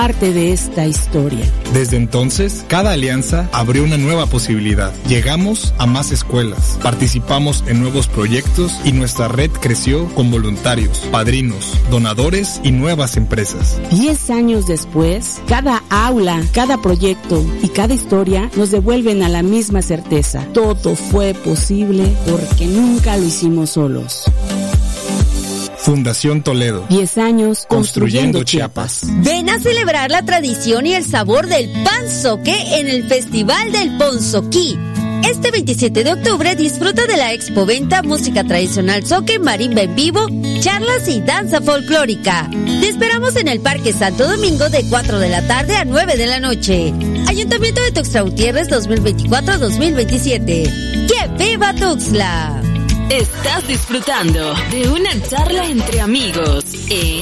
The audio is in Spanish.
parte de esta historia. Desde entonces, cada alianza abrió una nueva posibilidad. Llegamos a más escuelas, participamos en nuevos proyectos y nuestra red creció con voluntarios, padrinos, donadores y nuevas empresas. 10 años después, cada aula, cada proyecto y cada historia nos devuelven a la misma certeza. Todo fue posible porque nunca lo hicimos solos. Fundación Toledo. 10 años construyendo Chiapas. Ven a celebrar la tradición y el sabor del panzoque en el Festival del Ponzoquí. Este 27 de octubre disfruta de la expoventa, música tradicional zoque, marimba en vivo, charlas y danza folclórica. Te esperamos en el Parque Santo Domingo de 4 de la tarde a 9 de la noche. Ayuntamiento de Tuxtla Gutiérrez 2024-2027. ¡Que viva Tuxtla! Estás disfrutando de una charla entre amigos en